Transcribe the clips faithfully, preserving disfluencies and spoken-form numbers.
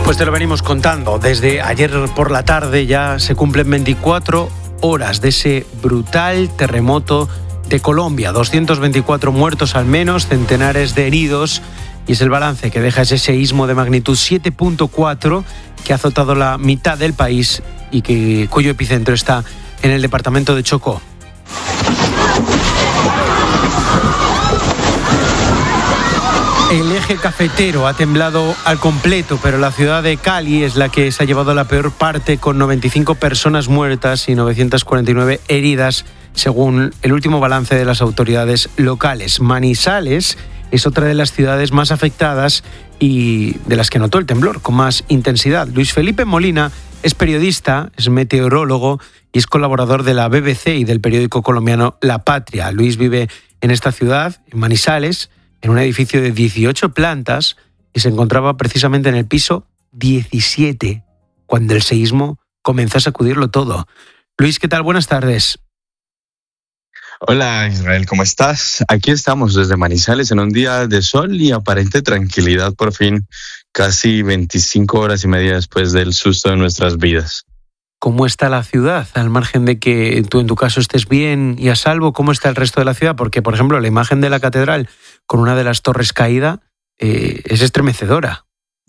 Pues te lo venimos contando. Desde ayer por la tarde ya se cumplen veinticuatro horas de ese brutal terremoto de Colombia. doscientos veinticuatro muertos al menos, centenares de heridos. Y es el balance que deja ese seísmo de magnitud siete punto cuatro que ha azotado la mitad del país y que, cuyo epicentro está en el departamento de Chocó. El eje cafetero ha temblado al completo, pero la ciudad de Cali es la que se ha llevado la peor parte, con noventa y cinco personas muertas y novecientas cuarenta y nueve heridas, según el último balance de las autoridades locales. Manizales es otra de las ciudades más afectadas y de las que notó el temblor con más intensidad. Luis Felipe Molina es periodista, es meteorólogo y es colaborador de la B B C y del periódico colombiano La Patria. Luis vive en esta ciudad, en Manizales, en un edificio de dieciocho plantas, y se encontraba precisamente en el piso diecisiete, cuando el seísmo comenzó a sacudirlo todo. Luis, ¿qué tal? Buenas tardes. Hola Israel, ¿cómo estás? Aquí estamos desde Manizales en un día de sol y aparente tranquilidad, por fin, casi veinticinco horas y media después del susto de nuestras vidas. ¿Cómo está la ciudad? Al margen de que tú en tu caso estés bien y a salvo, ¿cómo está el resto de la ciudad? Porque, por ejemplo, la imagen de la catedral con una de las torres caída eh, es estremecedora.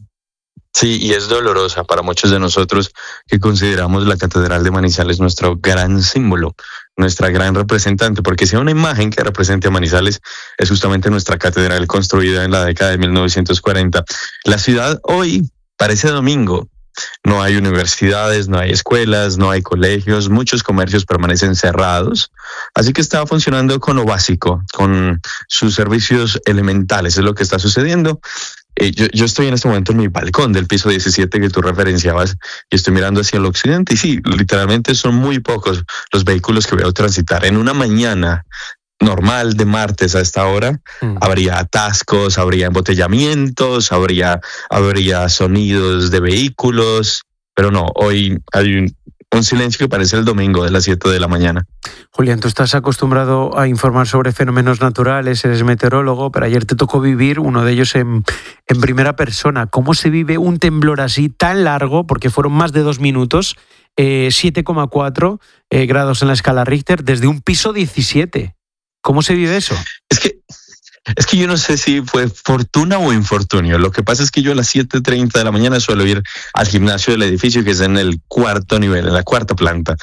Sí, y es dolorosa para muchos de nosotros que consideramos la Catedral de Manizales nuestro gran símbolo, nuestra gran representante, porque si hay una imagen que represente a Manizales es justamente nuestra catedral construida en la década de mil novecientos cuarenta. La ciudad hoy parece domingo. No hay universidades, no hay escuelas, no hay colegios, muchos comercios permanecen cerrados, así que está funcionando con lo básico, con sus servicios elementales, es lo que está sucediendo. Eh, yo, yo estoy en este momento en mi balcón del piso diecisiete que tú referenciabas y estoy mirando hacia el occidente y sí, literalmente son muy pocos los vehículos que veo transitar. En una mañana normal de martes a esta hora, mm. habría atascos, habría embotellamientos, habría, habría sonidos de vehículos, pero no, hoy hay un, un silencio que parece el domingo de las siete de la mañana. Julián, tú estás acostumbrado a informar sobre fenómenos naturales, eres meteorólogo, pero ayer te tocó vivir uno de ellos en, en primera persona. ¿Cómo se vive un temblor así tan largo, porque fueron más de dos minutos, eh, siete coma cuatro eh, grados en la escala Richter, desde un piso diecisiete? ¿Cómo se vive eso? Es que, es que yo no sé si fue fortuna o infortunio. Lo que pasa es que yo a las siete treinta de la mañana suelo ir al gimnasio del edificio, que es en el cuarto nivel, en la cuarta planta.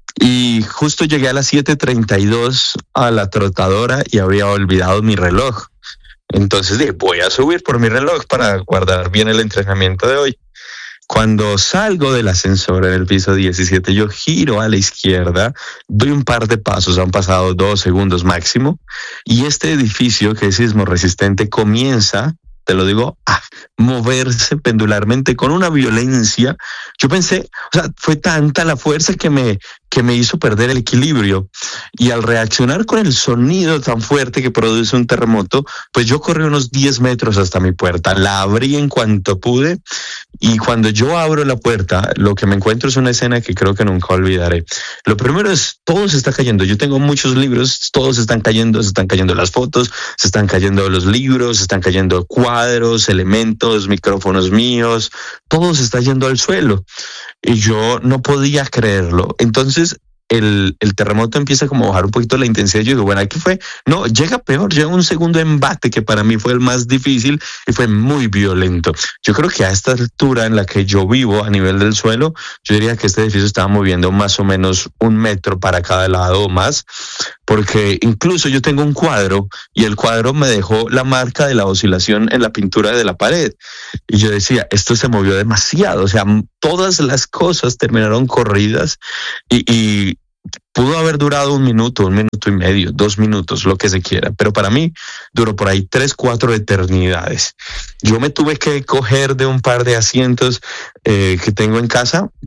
Y justo llegué a las siete treinta y dos a la trotadora y había olvidado mi reloj. Entonces dije, voy a subir por mi reloj para guardar bien el entrenamiento de hoy. Cuando salgo del ascensor en el piso diecisiete, yo giro a la izquierda, doy un par de pasos, han pasado dos segundos máximo, y este edificio, que es sismo resistente, comienza, te lo digo, a moverse pendularmente con una violencia. Yo pensé, o sea, fue tanta la fuerza que me, que me hizo perder el equilibrio. Y al reaccionar con el sonido tan fuerte que produce un terremoto, pues yo corrí unos diez metros hasta mi puerta, la abrí en cuanto pude, y cuando yo abro la puerta, lo que me encuentro es una escena que creo que nunca olvidaré. Lo primero es, todo se está cayendo. Yo tengo muchos libros, todos están cayendo, se están cayendo las fotos, se están cayendo los libros, se están cayendo cuadros, elementos, micrófonos míos, todo se está yendo al suelo. Y yo no podía creerlo. Entonces, El, el terremoto empieza como a bajar un poquito la intensidad. Yo digo, bueno, ¿qué fue? No, llega peor, llega un segundo embate que para mí fue el más difícil y fue muy violento. Yo creo que a esta altura en la que yo vivo a nivel del suelo, yo diría que este edificio estaba moviendo más o menos un metro para cada lado o más, porque incluso yo tengo un cuadro y el cuadro me dejó la marca de la oscilación en la pintura de la pared. Y yo decía, esto se movió demasiado, o sea, todas las cosas terminaron corridas y, y pudo haber durado un minuto, un minuto y medio, dos minutos, lo que se quiera, pero para mí duró por ahí tres, cuatro eternidades. Yo me tuve que coger de un par de asientos eh, que tengo en casa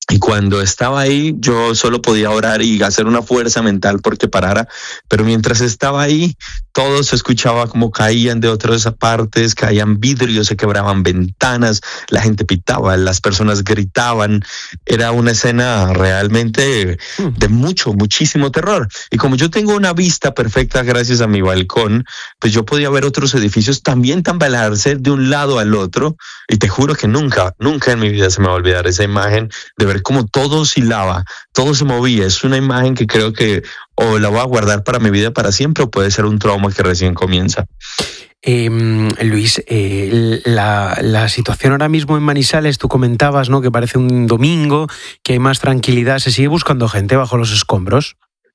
Y cuando estaba ahí, yo solo podía orar y hacer una fuerza mental porque parara. Pero mientras estaba ahí, todo se escuchaba como caían de otras partes, caían vidrios, se quebraban ventanas, la gente pitaba, las personas gritaban. Era una escena realmente de mucho, muchísimo terror. Y como yo tengo una vista perfecta gracias a mi balcón, pues yo podía ver otros edificios también tambalearse de un lado al otro. Y te juro que nunca, nunca en mi vida se me va a olvidar esa imagen de ver cómo todo oscilaba, todo se movía. Es una imagen que creo que o la voy a guardar para mi vida para siempre o puede ser un trauma que recién comienza. Eh, Luis, eh, la, la situación ahora mismo en Manizales, tú comentabas, ¿no?, que parece un domingo, que hay más tranquilidad. ¿Se sigue buscando gente bajo los escombros?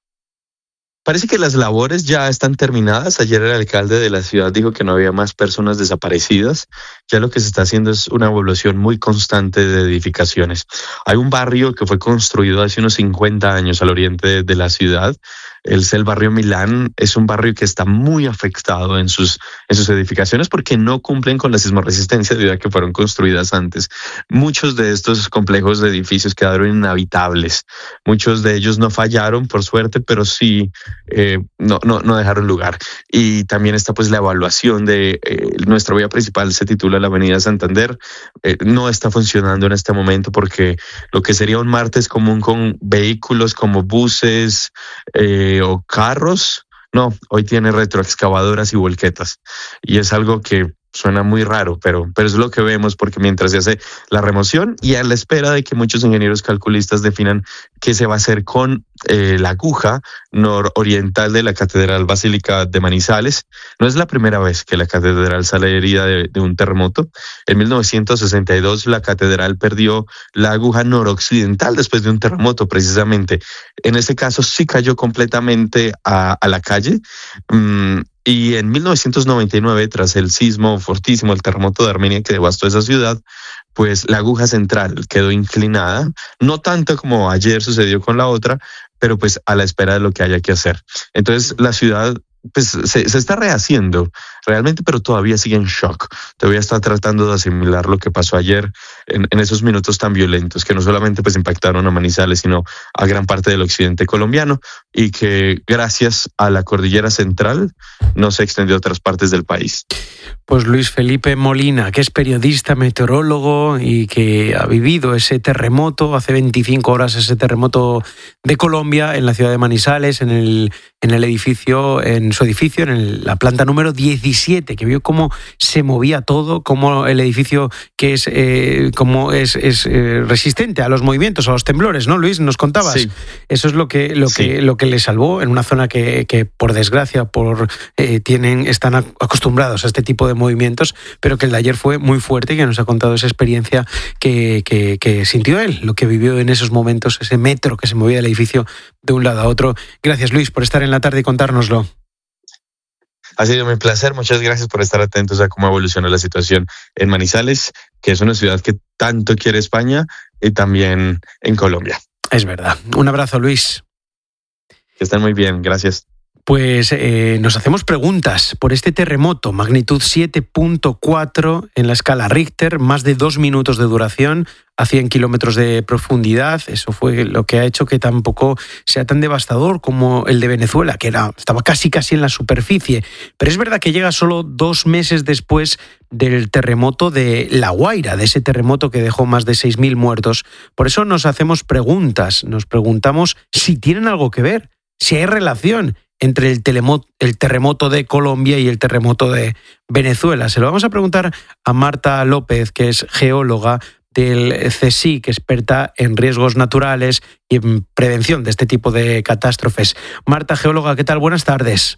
Parece que las labores ya están terminadas. Ayer el alcalde de la ciudad dijo que no había más personas desaparecidas. Ya lo que se está haciendo es una evaluación muy constante de edificaciones. Hay un barrio que fue construido hace unos cincuenta años al oriente de, de la ciudad. Es el barrio Milán. Es un barrio que está muy afectado en sus, en sus edificaciones porque no cumplen con la sismorresistencia debido a que fueron construidas antes. Muchos de estos complejos de edificios quedaron inhabitables. Muchos de ellos no fallaron, por suerte, pero sí Eh, no, no, no dejaron lugar. Y también está pues la evaluación de eh, nuestra vía principal, se titula la Avenida Santander. Eh, no está funcionando en este momento porque lo que sería un martes común con vehículos como buses eh, o carros, no, hoy tiene retroexcavadoras y volquetas. Y es algo que suena muy raro, pero, pero es lo que vemos porque mientras se hace la remoción y a la espera de que muchos ingenieros calculistas definan qué se va a hacer con eh, la aguja nororiental de la Catedral Basílica de Manizales. No es la primera vez que la catedral sale herida de, de un terremoto. En mil novecientos sesenta y dos la catedral perdió la aguja noroccidental después de un terremoto precisamente. En este caso sí cayó completamente a, a la calle. Mm, Y en mil novecientos noventa y nueve, tras el sismo fortísimo, el terremoto de Armenia que devastó esa ciudad, pues la aguja central quedó inclinada, no tanto como ayer sucedió con la otra, pero pues a la espera de lo que haya que hacer. Entonces la ciudad pues se, se está rehaciendo realmente, pero todavía sigue en shock. Todavía está tratando de asimilar lo que pasó ayer en, en esos minutos tan violentos que no solamente pues impactaron a Manizales, sino a gran parte del occidente colombiano y que gracias a la cordillera central no se extendió a otras partes del país. Pues Luis Felipe Molina, que es periodista, meteorólogo y que ha vivido ese terremoto, hace veinticinco horas ese terremoto de Colombia en la ciudad de Manizales, en el, en el edificio, en su edificio, en el, la planta número diecisiete, que vio cómo se movía todo, cómo el edificio que es, eh, cómo es, es eh, resistente a los movimientos, a los temblores, ¿no, Luis? Nos contabas. Sí. Eso es lo que, lo, sí. que, lo que le salvó en una zona que, que por desgracia, por eh, tienen, están acostumbrados a este tipo de movimientos, pero que el de ayer fue muy fuerte y que nos ha contado esa experiencia que, que, que sintió él, lo que vivió en esos momentos, ese metro que se movía del edificio de un lado a otro. Gracias, Luis, por estar en la tarde y contárnoslo. Ha sido mi placer, muchas gracias por estar atentos a cómo evoluciona la situación en Manizales, que es una ciudad que tanto quiere España y también en Colombia. Es verdad. Un abrazo, Luis. Que estén muy bien, gracias. Pues eh, nos hacemos preguntas por este terremoto, magnitud siete punto cuatro en la escala Richter, más de dos minutos de duración, a cien kilómetros de profundidad. Eso fue lo que ha hecho que tampoco sea tan devastador como el de Venezuela, que era, estaba casi casi en la superficie. Pero es verdad que llega solo dos meses después del terremoto de La Guaira, de ese terremoto que dejó más de seis mil muertos. Por eso nos hacemos preguntas, nos preguntamos si tienen algo que ver, si hay relación entre el, telemo- el terremoto de Colombia y el terremoto de Venezuela. Se lo vamos a preguntar a Marta López, que es geóloga del CSIC, experta en riesgos naturales y en prevención de este tipo de catástrofes. Marta, geóloga, ¿qué tal? Buenas tardes.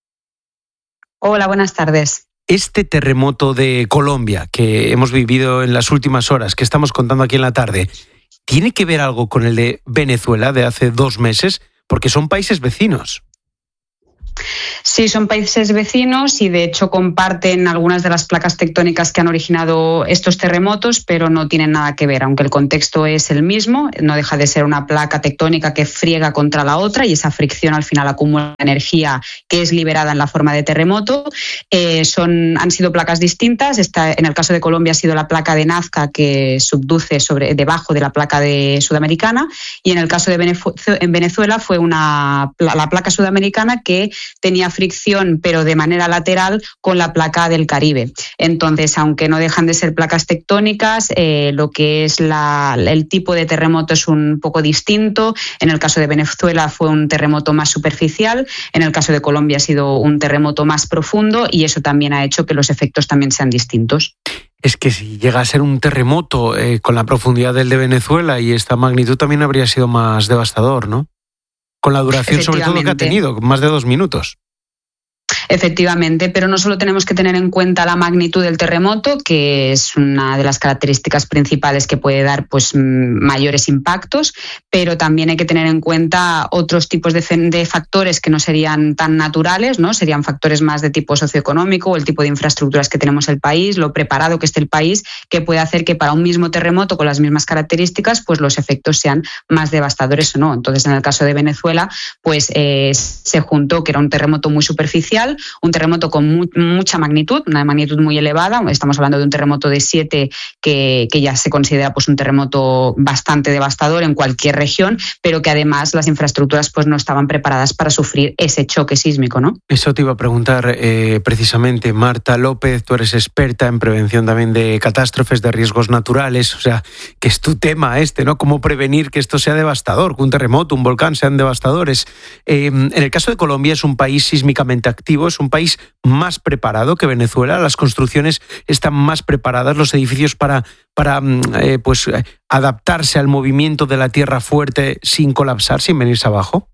Hola, buenas tardes. Este terremoto de Colombia que hemos vivido en las últimas horas, que estamos contando aquí en la tarde, ¿tiene que ver algo con el de Venezuela de hace dos meses? Porque son países vecinos. Sí, son países vecinos y de hecho comparten algunas de las placas tectónicas que han originado estos terremotos, pero no tienen nada que ver, aunque el contexto es el mismo, no deja de ser una placa tectónica que friega contra la otra y esa fricción al final acumula energía que es liberada en la forma de terremoto. Eh, son, han sido placas distintas. Esta, en el caso de Colombia ha sido la placa de Nazca que subduce sobre, debajo de la placa de sudamericana, y en el caso de Venezuela fue una, la placa sudamericana que tenía fricción pero de manera lateral con la placa del Caribe. Entonces, aunque no dejan de ser placas tectónicas, eh, lo que es la, el tipo de terremoto es un poco distinto. En el caso de Venezuela fue un terremoto más superficial, en el caso de Colombia ha sido un terremoto más profundo y eso también ha hecho que los efectos también sean distintos. Es que si llega a ser un terremoto eh, con la profundidad del de Venezuela y esta magnitud también habría sido más devastador, ¿no? Con la duración sobre todo que ha tenido, más de dos minutos. Efectivamente, pero no solo tenemos que tener en cuenta la magnitud del terremoto, que es una de las características principales que puede dar pues mayores impactos, pero también hay que tener en cuenta otros tipos de, de factores que no serían tan naturales, ¿no? Serían factores más de tipo socioeconómico o el tipo de infraestructuras que tenemos el país, lo preparado que esté el país, que puede hacer que para un mismo terremoto con las mismas características pues los efectos sean más devastadores o no. Entonces, en el caso de Venezuela, pues eh, se juntó que era un terremoto muy superficial, un terremoto con mu mucha magnitud, una magnitud muy elevada. Estamos hablando de un terremoto de siete que, que ya se considera pues un terremoto bastante devastador en cualquier región, pero que además las infraestructuras pues no estaban preparadas para sufrir ese choque sísmico, ¿no? Eso te iba a preguntar eh, precisamente, Marta López, tú eres experta en prevención también de catástrofes, de riesgos naturales, o sea, que es tu tema este, ¿no? Cómo prevenir que esto sea devastador, que un terremoto, un volcán sean devastadores. Eh, en el caso de Colombia es un país sísmicamente activo, es un país más preparado que Venezuela, las construcciones están más preparadas, los edificios para, para eh, pues, adaptarse al movimiento de la tierra fuerte sin colapsar, sin venirse abajo.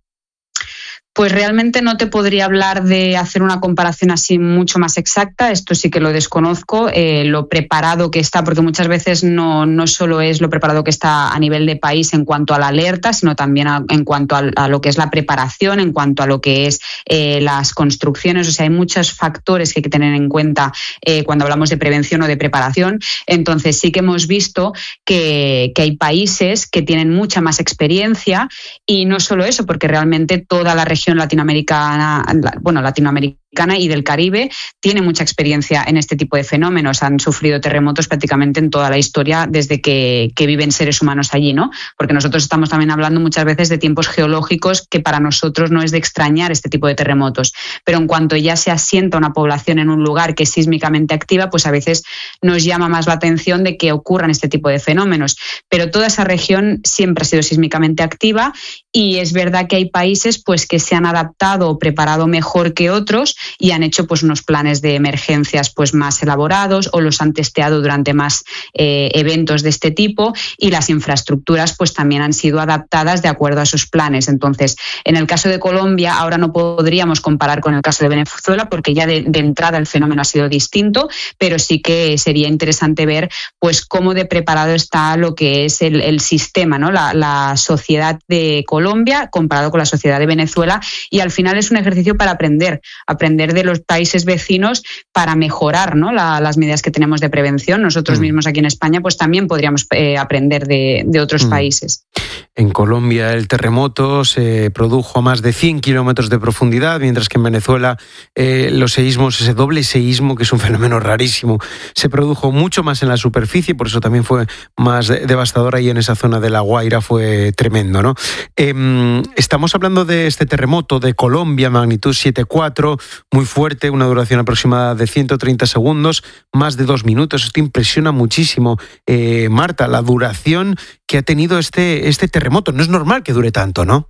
Pues realmente no te podría hablar de hacer una comparación así mucho más exacta, esto sí que lo desconozco, eh, lo preparado que está, porque muchas veces no, no solo es lo preparado que está a nivel de país en cuanto a la alerta, sino también a, en cuanto a, a lo que es la preparación, en cuanto a lo que es eh, las construcciones, o sea, hay muchos factores que hay que tener en cuenta eh, cuando hablamos de prevención o de preparación. Entonces sí que hemos visto que, que hay países que tienen mucha más experiencia y no solo eso, porque realmente toda la región latinoamericana, bueno, latinoamericana y del Caribe tiene mucha experiencia en este tipo de fenómenos. Han sufrido terremotos prácticamente en toda la historia desde que, que viven seres humanos allí, ¿no? Porque nosotros estamos también hablando muchas veces de tiempos geológicos que para nosotros no es de extrañar este tipo de terremotos. Pero en cuanto ya se asienta una población en un lugar que es sísmicamente activa, pues a veces nos llama más la atención de que ocurran este tipo de fenómenos. Pero toda esa región siempre ha sido sísmicamente activa y es verdad que hay países pues que se han adaptado o preparado mejor que otros y han hecho pues unos planes de emergencias pues más elaborados o los han testeado durante más eh, eventos de este tipo y las infraestructuras pues también han sido adaptadas de acuerdo a esos planes. Entonces, en el caso de Colombia ahora no podríamos comparar con el caso de Venezuela porque ya de, de entrada el fenómeno ha sido distinto, pero sí que sería interesante ver pues cómo de preparado está lo que es el, el sistema, ¿no? La, la sociedad de Colombia comparado con la sociedad de Venezuela, y al final es un ejercicio para aprender, aprender de los países vecinos para mejorar, ¿no? la, las medidas que tenemos de prevención. Nosotros mm. mismos aquí en España pues también podríamos eh, aprender de, de otros mm. países. En Colombia el terremoto se produjo a más de cien kilómetros de profundidad, mientras que en Venezuela eh, los seísmos, ese doble seísmo, que es un fenómeno rarísimo, se produjo mucho más en la superficie, por eso también fue más devastador ahí en esa zona de La Guaira, fue tremendo, ¿no? Eh, estamos hablando de este terremoto de Colombia, magnitud siete coma cuatro, muy fuerte, una duración aproximada de ciento treinta segundos, más de dos minutos. Esto impresiona muchísimo. Eh, Marta, la duración que ha tenido este, este terremoto. No es normal que dure tanto, ¿no?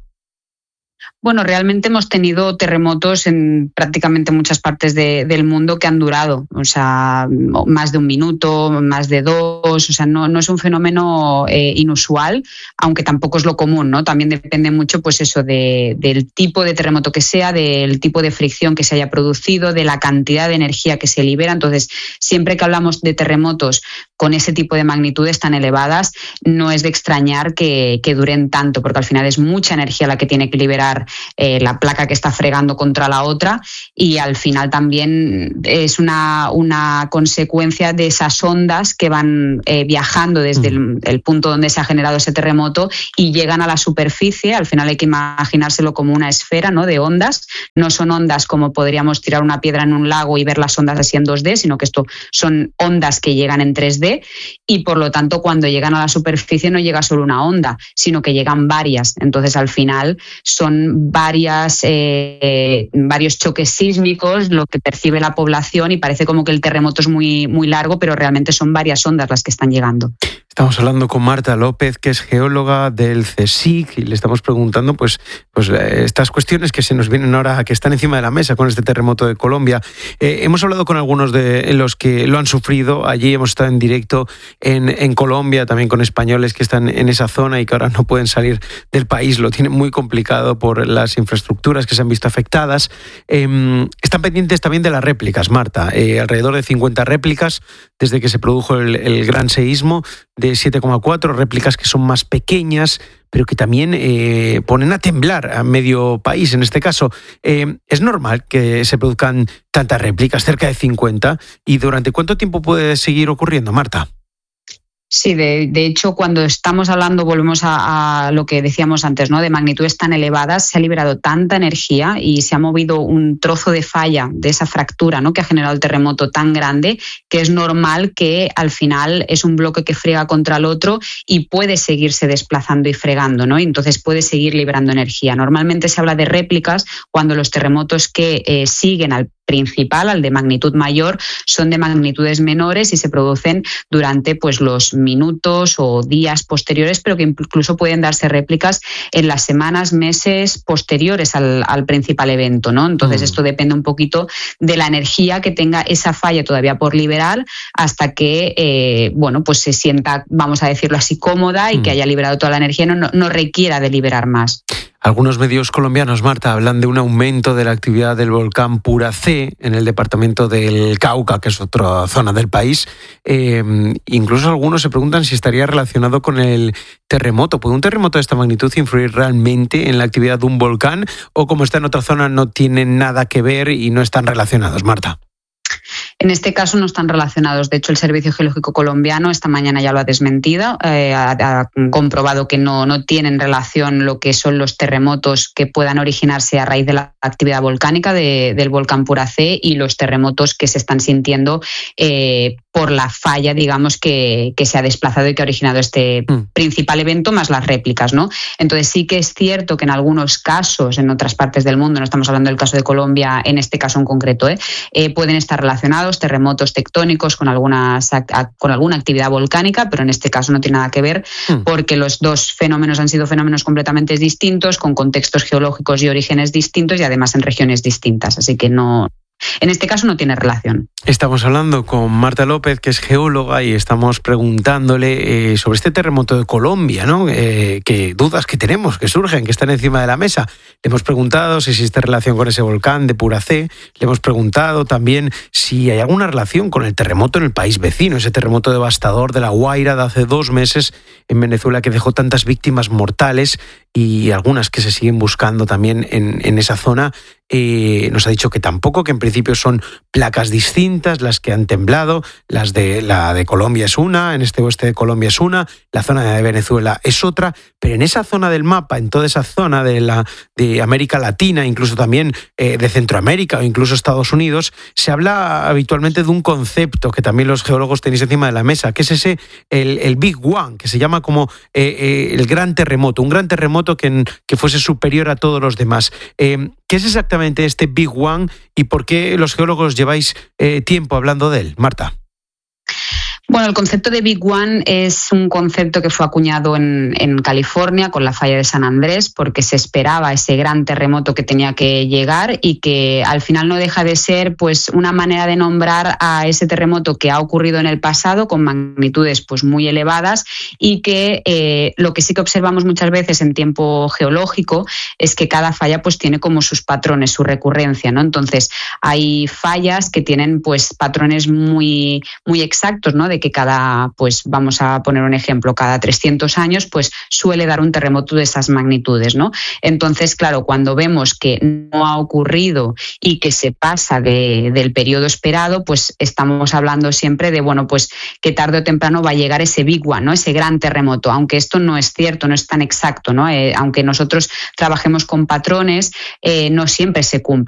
Bueno, realmente hemos tenido terremotos en prácticamente muchas partes de, del mundo que han durado, o sea, más de un minuto, más de dos, terremotos, o sea, no, no es un fenómeno eh, inusual, aunque tampoco es lo común, ¿no? También depende mucho, pues eso, de, del tipo de terremoto que sea, del tipo de fricción que se haya producido, de la cantidad de energía que se libera. Entonces, siempre que hablamos de terremotos con ese tipo de magnitudes tan elevadas, no es de extrañar que, que duren tanto, porque al final es mucha energía la que tiene que liberar eh, la placa que está fregando contra la otra, y al final también es una, una consecuencia de esas ondas que van eh, viajando desde el, el punto donde se ha generado ese terremoto y llegan a la superficie. Al final hay que imaginárselo como una esfera, ¿no?, de ondas. No son ondas como podríamos tirar una piedra en un lago y ver las ondas así en dos D, sino que esto son ondas que llegan en tres D, y por lo tanto cuando llegan a la superficie no llega solo una onda, sino que llegan varias. Entonces al final son varias, eh, varios choques sísmicos lo que percibe la población, y parece como que el terremoto es muy, muy largo, pero realmente son varias ondas las que están llegando. Estamos hablando con Marta López, que es geóloga del CSIC, y le estamos preguntando pues, pues estas cuestiones que se nos vienen ahora, que están encima de la mesa con este terremoto de Colombia. Eh, hemos hablado con algunos de los que lo han sufrido. Allí hemos estado en directo en, en Colombia, también con españoles que están en esa zona y que ahora no pueden salir del país. Lo tienen muy complicado por las infraestructuras que se han visto afectadas. Eh, están pendientes también de las réplicas, Marta. Eh, alrededor de cincuenta réplicas desde que se produjo el, el gran seísmo de siete coma cuatro, réplicas que son más pequeñas, pero que también eh, ponen a temblar a medio país en este caso. Eh, ¿Es normal que se produzcan tantas réplicas, cerca de cincuenta? ¿Y durante cuánto tiempo puede seguir ocurriendo, Marta? Sí, de, de hecho, cuando estamos hablando, volvemos a, a lo que decíamos antes, ¿no?, de magnitudes tan elevadas, se ha liberado tanta energía y se ha movido un trozo de falla de esa fractura, ¿no?, que ha generado el terremoto tan grande, que es normal que al final es un bloque que friega contra el otro y puede seguirse desplazando y fregando, ¿no? Y entonces puede seguir liberando energía. Normalmente se habla de réplicas cuando los terremotos que eh, siguen al principal, al de magnitud mayor, son de magnitudes menores y se producen durante pues los minutos o días posteriores, pero que incluso pueden darse réplicas en las semanas, meses posteriores al, al principal evento, ¿no? Entonces mm. esto depende un poquito de la energía que tenga esa falla todavía por liberar, hasta que eh, bueno, pues se sienta, vamos a decirlo así, cómoda y mm. que haya liberado toda la energía, no, no, no requiera de liberar más. Algunos medios colombianos, Marta, hablan de un aumento de la actividad del volcán Puracé en el departamento del Cauca, que es otra zona del país. Eh, incluso algunos se preguntan si estaría relacionado con el terremoto. ¿Puede un terremoto de esta magnitud influir realmente en la actividad de un volcán? ¿O como está en otra zona no tienen nada que ver y no están relacionados, Marta? En este caso no están relacionados. De hecho, el Servicio Geológico Colombiano esta mañana ya lo ha desmentido, eh, ha, ha comprobado que no, no tienen relación lo que son los terremotos que puedan originarse a raíz de la actividad volcánica de, del volcán Puracé y los terremotos que se están sintiendo eh, por la falla, digamos, que, que se ha desplazado y que ha originado este mm. principal evento, más las réplicas, ¿no? Entonces sí que es cierto que en algunos casos, en otras partes del mundo, no estamos hablando del caso de Colombia, en este caso en concreto, ¿eh? Eh, pueden estar relacionados terremotos tectónicos con, algunas, con alguna actividad volcánica, pero en este caso no tiene nada que ver mm. porque los dos fenómenos han sido fenómenos completamente distintos, con contextos geológicos y orígenes distintos y además en regiones distintas, así que no... En este caso no tiene relación. Estamos hablando con Marta López, que es geóloga, y estamos preguntándole eh, sobre este terremoto de Colombia, ¿no? Eh, que dudas que tenemos, que surgen, que están encima de la mesa. Le hemos preguntado si existe relación con ese volcán de Puracé. Le hemos preguntado también si hay alguna relación con el terremoto en el país vecino, ese terremoto devastador de La Guaira de hace dos meses en Venezuela, que dejó tantas víctimas mortales y algunas que se siguen buscando también en, en esa zona. Eh, nos ha dicho que tampoco, que en principio son placas distintas las que han temblado. Las de la de Colombia es una, en este oeste de Colombia es una, la zona de Venezuela es otra, pero en esa zona del mapa, en toda esa zona de la de América Latina, incluso también eh, de Centroamérica o incluso Estados Unidos, se habla habitualmente de un concepto que también los geólogos tenéis encima de la mesa, que es ese el, el Big One, que se llama como eh, eh, el gran terremoto, un gran terremoto que, que fuese superior a todos los demás. Eh, ¿Qué es exactamente este Big One y por qué los geólogos lleváis eh, tiempo hablando de él, Marta? Bueno, el concepto de Big One es un concepto que fue acuñado en, en California con la falla de San Andrés, porque se esperaba ese gran terremoto que tenía que llegar y que al final no deja de ser pues una manera de nombrar a ese terremoto que ha ocurrido en el pasado con magnitudes pues muy elevadas y que eh, lo que sí que observamos muchas veces en tiempo geológico es que cada falla pues tiene como sus patrones, su recurrencia, ¿no? Entonces hay fallas que tienen pues patrones muy, muy exactos, ¿no? De que cada, pues vamos a poner un ejemplo, cada trescientos años pues suele dar un terremoto de esas magnitudes, ¿no? Entonces, claro, cuando vemos que no ha ocurrido y que se pasa de, del periodo esperado, pues estamos hablando siempre de, bueno, pues que tarde o temprano va a llegar ese big one, ¿no? Ese gran terremoto, aunque esto no es cierto, no es tan exacto, ¿no? Eh, aunque nosotros trabajemos con patrones, eh, no siempre se cumple.